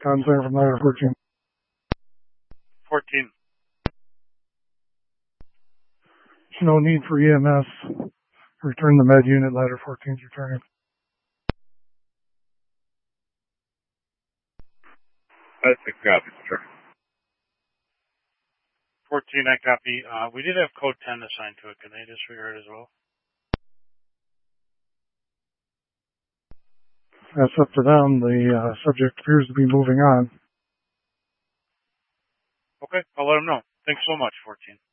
Tom Center from ladder 14. 14. There's no need for EMS. Return the med unit, ladder 14 is returning. That's a copy, sir. 14, I copy. We did have code 10 assigned to it. Can they disregard as well? That's up to them. The subject appears to be moving on. Okay, I'll let them know. Thanks so much, 14.